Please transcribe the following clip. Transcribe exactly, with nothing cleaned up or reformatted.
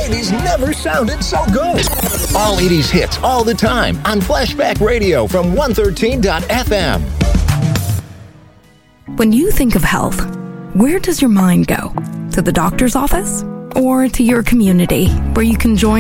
eighties never sounded so good. All eighties hits all the time on Flashback Radio from one thirteen dot f m. When you think of health, where does your mind go? To the doctor's office? Or to your community, where you can join